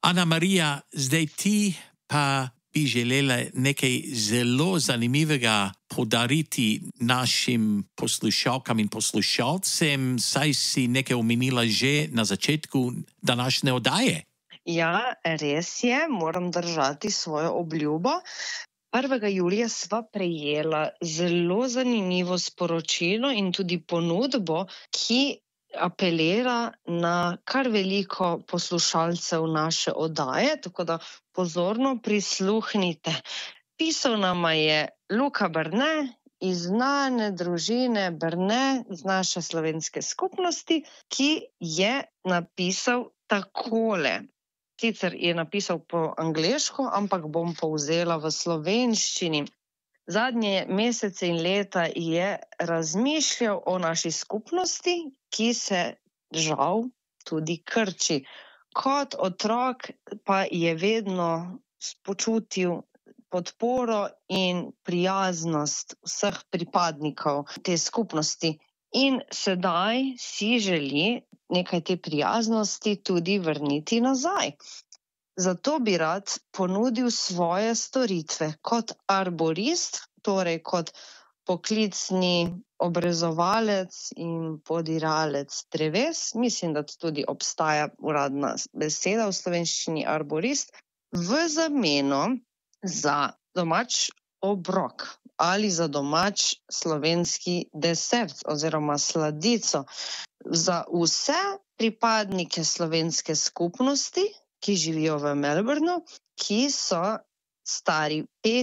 Ana Marija, zdaj ti pa bi želela nekaj zelo zanimivega podariti našim poslušalkam in poslušalcem, saj si nekaj omenila že na začetku današnje oddaje. Ja, res je, moram držati svojo obljubo. 1. julija sva prejela zelo zanimivo sporočilo in tudi ponudbo, ki apelira na kar veliko poslušalcev naše oddaje, tako da pozorno prisluhnite. Pisal nama je Luka Berne iz znane družine Berne iz naše slovenske skupnosti, ki je napisal takole. Sicer je napisal po angleško, ampak bom povzela v slovenščini. Zadnje mesece in leta je razmišljal o naši skupnosti, ki se žal tudi krči. Kot otrok pa je vedno počutil podporo in prijaznost vseh pripadnikov te skupnosti. In sedaj si želi nekaj te prijaznosti tudi vrniti nazaj. Zato bi rad ponudil svoje storitve kot arborist, torej kot poklicni obrezovalec in podiralec dreves. Mislim, da tudi obstaja uradna beseda v slovenščini arborist, v zameno za domač obrok ali za domač slovenski desert oziroma sladico. Za vse pripadnike slovenske skupnosti, ki živijo v Melbourneu, ki so stari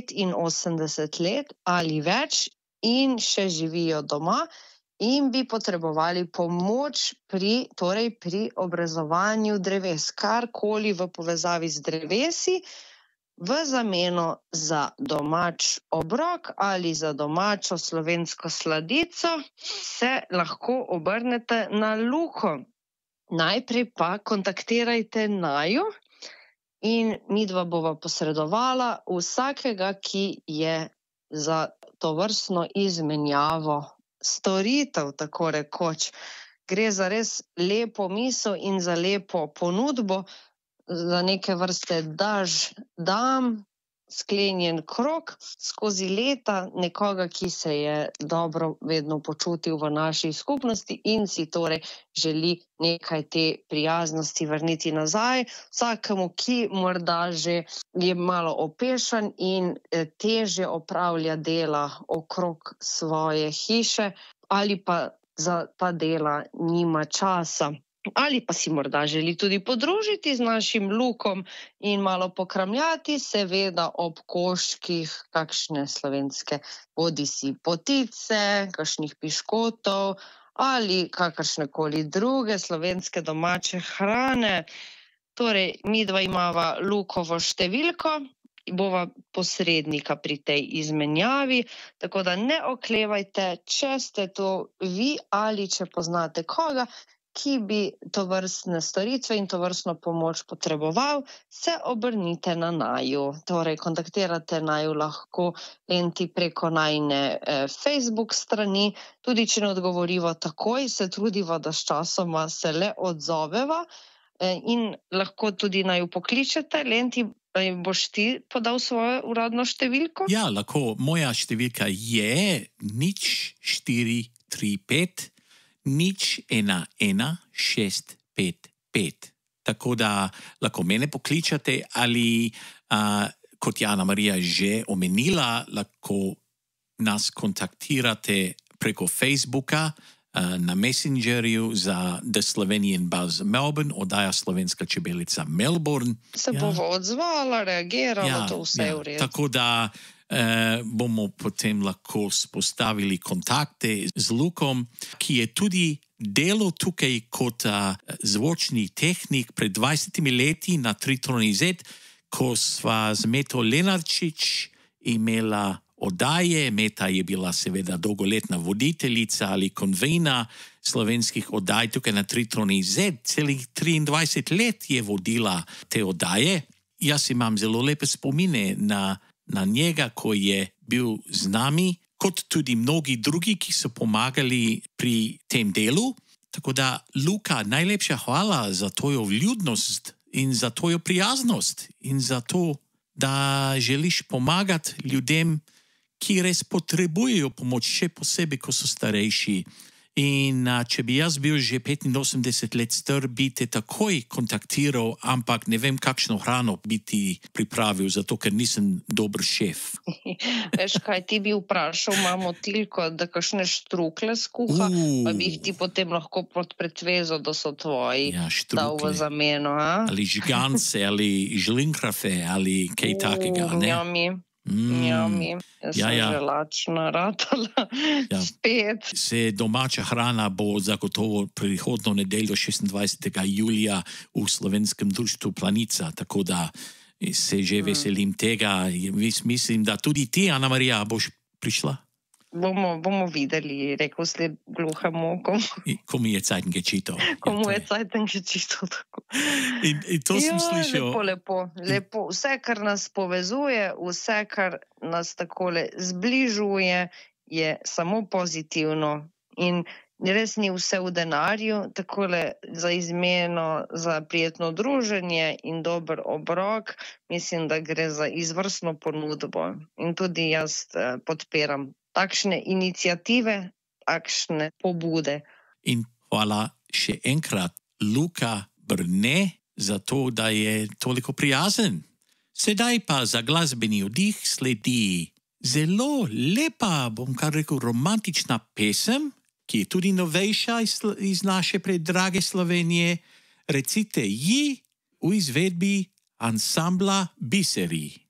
85 let ali več in še živijo doma in bi potrebovali pomoč pri obrezovanju dreves, karkoli v povezavi z drevesi, v zameno za domač obrok ali za domačo slovensko sladico, se lahko obrnete na Luko. Najprej pa kontaktirajte naju in midva bova posredovala vsakega, ki je za tovrstno izmenjavo storitev, tako rekoč. Gre za res lepo misel in za lepo ponudbo, za neke vrste daž-dam, sklenjen krog skozi leta nekoga, ki se je dobro vedno počutil v naši skupnosti in si torej želi nekaj te prijaznosti vrniti nazaj. Vsakemu, ki morda že je malo opešan in težje opravlja dela okrog svoje hiše ali pa za ta dela nima časa. Ali pa si morda želi tudi podružiti z našim Lukom in malo pokramljati, seveda ob koščkih kakšne slovenske bodisi potice, kakšnih piškotov ali kakršnekoli druge slovenske domače hrane. Torej, midva imava Lukovo številko, bova posrednika pri tej izmenjavi, tako da ne oklevajte, če ste to vi ali če poznate koga, ki bi tovrstne storitve in tovrstno pomoč potreboval, se obrnite na naju. Torej, kontaktirate naju lahko enti preko najine Facebook strani, tudi če ne odgovoriva takoj, se trudiva, da s časoma se le odzoveva in lahko tudi naju pokličete. Lenti, boš ti podal svojo uradno številko? Ja, lahko. Moja številka je 0435 011 655. Tako da lahko mene pokličate ali, kot je Ana Marija že omenila, lahko nas kontaktirate preko Facebooka na Messengerju za The Slovenian Buzz Melbourne, oddaja Slovenska čebelica Melbourne. Se bova odzvala, reagirala, to vse je v redu. Tako da bomo potem lahko spostavili kontakte z Lukom, ki je tudi delal tukaj kot zvočni tehnik pred 20 leti na Triton Z, ko sva z Meto Lenarčič imela oddaje. Meta je bila seveda dolgoletna voditeljica ali konvejna slovenskih oddaj tukaj na Triton Z. Celih 23 let je vodila te oddaje. Jaz imam zelo lepe spomine na njega, ko je bil z nami, kot tudi mnogi drugi, ki so pomagali pri tem delu. Tako da, Luka, najlepša hvala za tvojo vljudnost in za tvojo prijaznost in za to, da želiš pomagati ljudem, ki res potrebujejo pomoč, še posebej, ko so starejši. In če bi jaz bil že 85 let star, bi te takoj kontaktiral, ampak ne vem, kakšno hrano bi ti pripravil, zato ker nisem dober šef. Veš kaj, ti bi vprašal mamo Tilko, da kakšne štrukle skuha, pa bi jih ti potem lahko pod pretvezo, da so tvoji, dal v zameno. Ali žgance, ali žlinkrafe, ali kaj takega, ne? Njami, jaz sem že lačna ratala, spet. Se domača hrana bo zagotovo prihodno nedeljo 26. julija v Slovenskem društvu Planica, tako da se že veselim tega. Mislim, da tudi ti, Ana Marija, boš prišla? Bomo videli, rekel sled gluhemu, komu je cajten gečito. Komu je cajten gečito, tako. In to sem slišal. Lepo. Vse, kar nas povezuje, vse, kar nas takole zbližuje, je samo pozitivno. In res ni vse v denarju, takole za izmeno, za prijetno druženje in dober obrok, mislim, da gre za izvrstno ponudbo. In tudi jaz podpiram takšne iniciative, takšne pobude. In hvala še enkrat Luka Brne za to, da je toliko prijazen. Sedaj pa za glasbeni oddih sledi zelo lepa, bom kar rekel, romantična pesem, ki je tudi novejša iz naše predrage Slovenije. Recite ji v izvedbi ansambla Biseri.